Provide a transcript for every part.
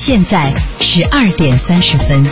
现在12:30。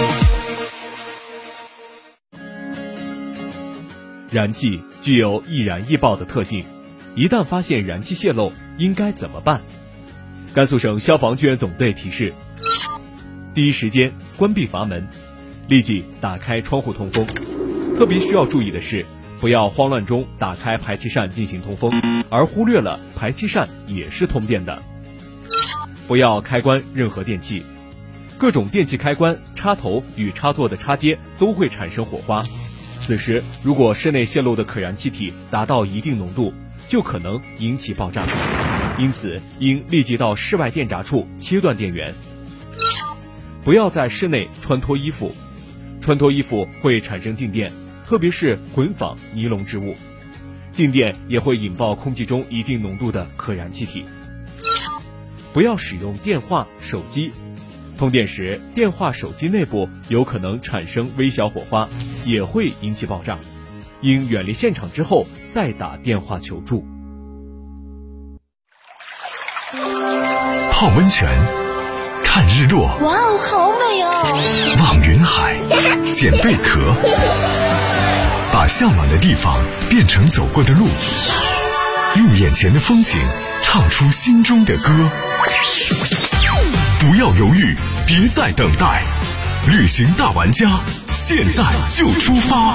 燃气具有易燃易爆的特性，一旦发现燃气泄漏，应该怎么办？甘肃省消防救援总队提示：第一时间关闭阀门，立即打开窗户通风。特别需要注意的是，不要慌乱中打开排气扇进行通风，而忽略了排气扇也是通电的。不要开关任何电器，各种电器开关、插头与插座的插接都会产生火花。此时，如果室内泄漏的可燃气体达到一定浓度，就可能引起爆炸，因此应立即到室外电闸处切断电源。不要在室内穿脱衣服，穿脱衣服会产生静电，特别是混纺、尼龙织物，静电也会引爆空气中一定浓度的可燃气体。不要使用电话、手机，通电时电话、手机内部有可能产生微小火花，也会引起爆炸，应远离现场之后再打电话求助。 泡温泉，看日落， 哇哦，好美哦！ 望云海，捡贝壳，把向往的地方变成走过的路，用眼前的风景唱出心中的歌。不要犹豫，别再等待，旅行大玩家，现在就出发！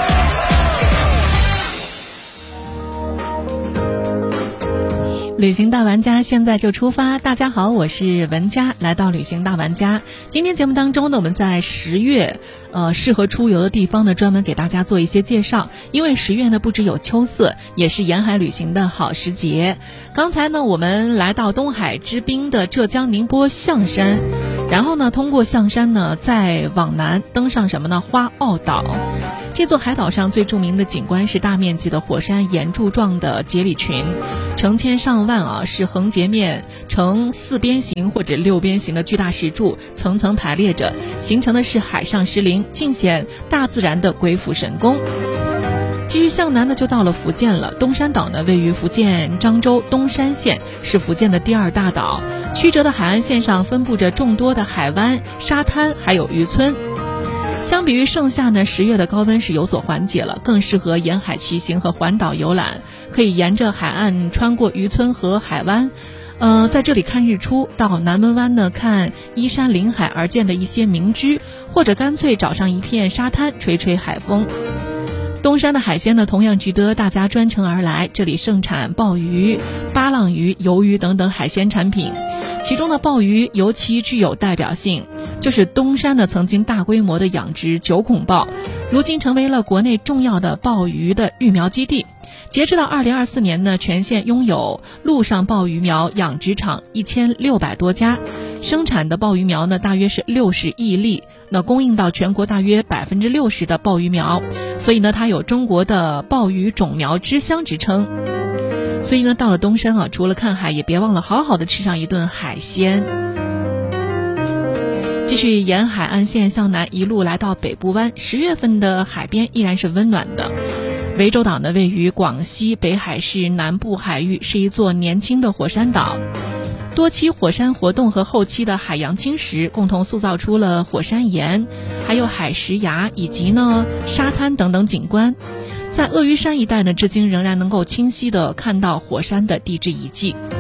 旅行大玩家现在就出发。大家好，我是文佳，来到旅行大玩家。今天节目当中呢，我们在10月适合出游的地方呢，专门给大家做一些介绍。因为10月呢不只有秋色，也是沿海旅行的好时节。刚才呢我们来到东海之滨的浙江宁波象山，然后呢通过象山呢再往南登上什么呢？花澳岛。这座海岛上最著名的景观是大面积的火山岩柱状的节理群，成千上万是横截面呈4边形或者6边形的巨大石柱层层排列着，形成的是海上石林，尽显大自然的鬼斧神工。继续向南呢，就到了福建了。东山岛呢，位于福建漳州东山县，是福建的第2大岛。曲折的海岸线上分布着众多的海湾、沙滩，还有渔村。相比于盛夏呢，10月的高温是有所缓解了，更适合沿海骑行和环岛游览。可以沿着海岸穿过渔村和海湾，在这里看日出，到南门湾呢看依山临海而建的一些民居，或者干脆找上一片沙滩吹吹海风。东山的海鲜呢同样值得大家专程而来，这里盛产鲍鱼、巴浪鱼、鱿鱼等等海鲜产品。其中的鲍鱼尤其具有代表性，就是东山呢曾经大规模的养殖9孔鲍，如今成为了国内重要的鲍鱼的育苗基地。截止到2024年呢，全县拥有陆上鲍鱼苗养殖场1600多家，生产的鲍鱼苗呢大约是60亿粒，那供应到全国大约60%的鲍鱼苗，所以呢它有中国的鲍鱼种苗之乡之称。所以呢到了东山除了看海，也别忘了好好的吃上一顿海鲜。继续沿海岸线向南一路来到北部湾，10月份的海边依然是温暖的。涠洲岛呢位于广西北海市南部海域，是一座年轻的火山岛。多期火山活动和后期的海洋侵蚀共同塑造出了火山岩，还有海石崖以及呢沙滩等等景观。在鳄鱼山一带呢，至今仍然能够清晰地看到火山的地质遗迹。